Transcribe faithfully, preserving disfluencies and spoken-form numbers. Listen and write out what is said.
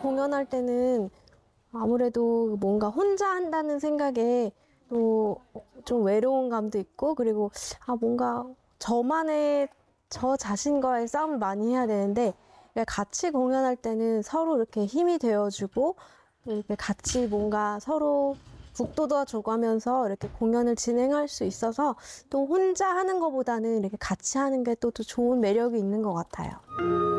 공연할 때는 아무래도 뭔가 혼자 한다는 생각에 또 좀 외로운 감도 있고, 그리고 아 뭔가 저만의 저 자신과의 싸움을 많이 해야 되는데, 같이 공연할 때는 서로 이렇게 힘이 되어주고 이렇게 같이 뭔가 서로 북돋아주고 하면서 이렇게 공연을 진행할 수 있어서 또 혼자 하는 것보다는 이렇게 같이 하는 게 또 또 좋은 매력이 있는 것 같아요.